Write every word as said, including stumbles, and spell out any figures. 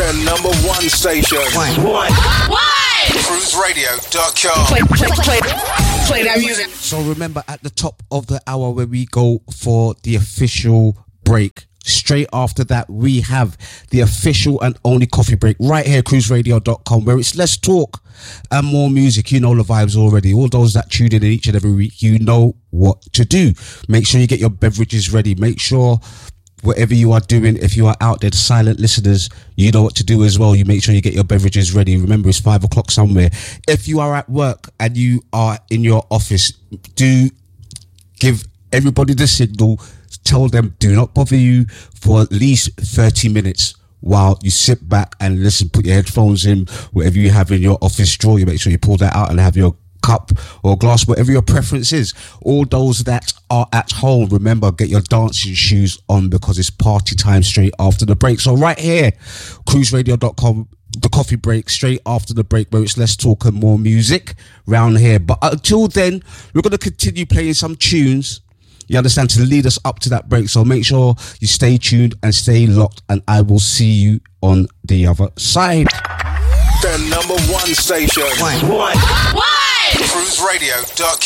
The number one station. One. One. One. cruise radio dot com. Play, play, play, play that music. So remember, at the top of the hour where we go for the official break, straight after that we have the official and only coffee break right here, cruise radio dot com, where it's less talk and more music. You know the vibes already. All those that tune in each and every week, you know what to do. Make sure you get your beverages ready. Make sure whatever you are doing, if you are out there, the silent listeners, you know what to do as well. You make sure you get your beverages ready. Remember, it's five o'clock somewhere. If you are at work and you are in your office, do give everybody the signal. Tell them, do not bother you for at least thirty minutes while you sit back and listen. Put your headphones in, whatever you have in your office drawer. You make sure you pull that out and have your cup or glass, whatever your preference is. All those that are at home, remember, get your dancing shoes on because it's party time straight after the break. So right here, cruise radio dot com, the coffee break, straight after the break, where it's less talk and more music round here. But until then, we're going to continue playing some tunes, you understand, to lead us up to that break. So make sure you stay tuned and stay locked, and I will see you on the other side. The number one station. One. One. cruise radio dot